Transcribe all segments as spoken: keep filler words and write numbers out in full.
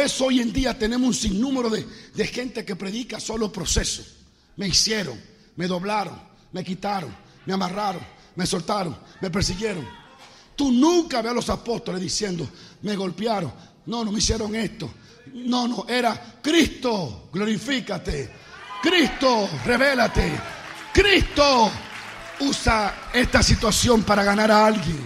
eso hoy en día tenemos un sinnúmero de, de gente que predica solo proceso. Me hicieron, me doblaron, me quitaron, me amarraron, me soltaron, me persiguieron. Tú nunca ves a los apóstoles diciendo, me golpearon, no, no me hicieron esto. No, no, era Cristo, glorifícate. Cristo, revélate. Cristo usa esta situación para ganar a alguien.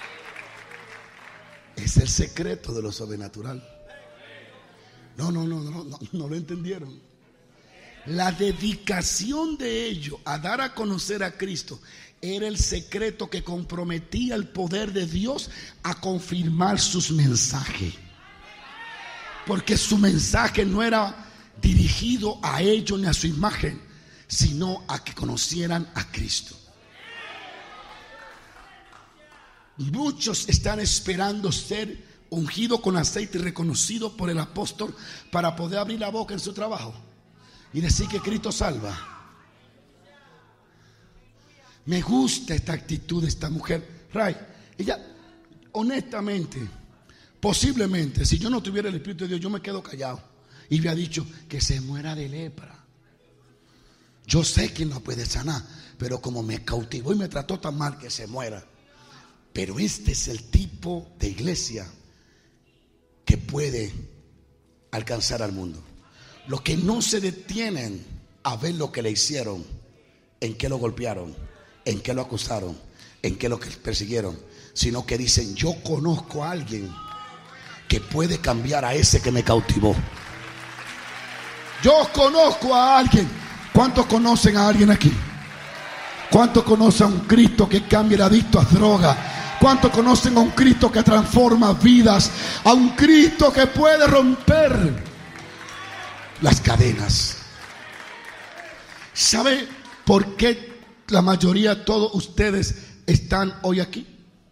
Es el secreto de lo sobrenatural. No, no, no, no, no, no lo entendieron. La dedicación de ellos a dar a conocer a Cristo era el secreto que comprometía el poder de Dios a confirmar sus mensajes. Porque su mensaje no era dirigido a ellos ni a su imagen, sino a que conocieran a Cristo. Muchos están esperando ser ungidos con aceite y reconocidos por el apóstol para poder abrir la boca en su trabajo y decir que Cristo salva. Me gusta esta actitud de esta mujer. Ray, ella, honestamente, posiblemente, si yo no tuviera el Espíritu de Dios, yo me quedo callado y había dicho que se muera de lepra. Yo sé que no puede sanar, pero como me cautivó y me trató tan mal, que se muera. Pero este es el tipo de iglesia que puede alcanzar al mundo. Los que no se detienen a ver lo que le hicieron, en qué lo golpearon, en qué lo acusaron, en qué lo persiguieron, sino que dicen, yo conozco a alguien que puede cambiar a ese que me cautivó. Yo conozco a alguien. ¿Cuántos conocen a alguien aquí? ¿Cuántos conocen a un Cristo que cambia el adicto a droga? ¿Cuántos conocen a un Cristo que transforma vidas? A un Cristo que puede romper las cadenas. ¿Sabe por qué la mayoría, todos ustedes están hoy aquí?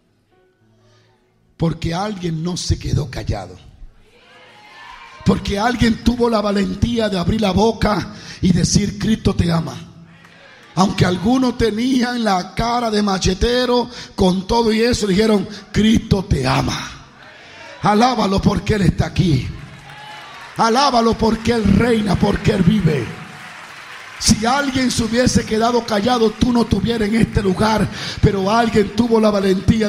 Porque alguien no se quedó callado. Porque alguien tuvo la valentía de abrir la boca y decir, Cristo te ama. Aunque algunos tenían la cara de machetero, con todo y eso dijeron, Cristo te ama. Alábalo porque Él está aquí. Alábalo porque Él reina, porque Él vive. Si alguien se hubiese quedado callado, tú no estuvieras en este lugar. Pero alguien tuvo la valentía